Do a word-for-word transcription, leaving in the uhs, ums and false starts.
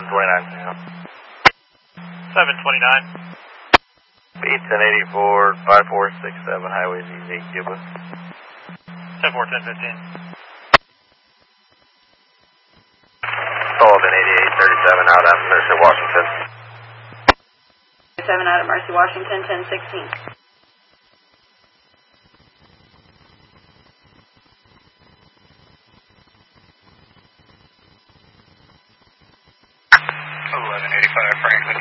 twenty-nine. seven twenty-nine. B ten eighty-four, five four six seven, Highway Z eight, Cuba. ten four, ten fifteen. Sullivan eighty-eight thirty-seven out at Mercy, Washington. seven out of Mercy, Washington, ten sixteen. eleven eighty-five, Franklin.